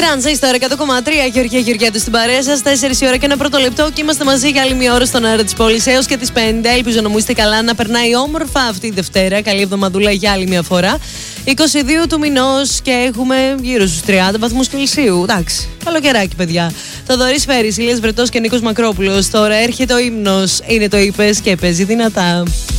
Τρανζίστορ 100,3, Γεωργία Γεωργιάδου στην παρέα σας. 4 η ώρα και ένα πρώτο λεπτό και είμαστε μαζί για άλλη μια ώρα στον αέρα της πόλης έως και τις 5. Ελπίζω να μου είστε καλά, να περνάει όμορφα αυτή η Δευτέρα. Καλή εβδομαδούλα για άλλη μια φορά. 22 του μηνός και έχουμε γύρω στους 30 βαθμούς Κελσίου. Εντάξει, καλοκαιράκι, παιδιά. Θοδωρής Φέρης, Ηλίας Βρετός και Νίκος Μακρόπουλος. Τώρα έρχεται ο ύμνος. Είναι το είπες και παίζει δυνατά.